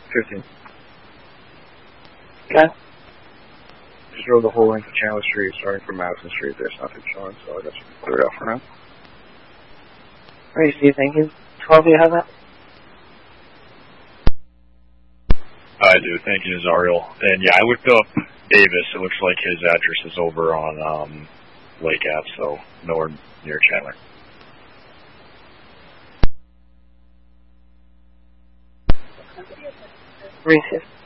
15. Okay. Just drove the whole length of Chandler Street, starting from Madison Street. There's nothing showing, so I guess we can clear it out for now. Alright, so you thinking 12 you have that? I do, thank you, Nazariel. And yeah, I looked up Davis. It looks like his address is over on Lake Ave, so nowhere near Chandler. Reese.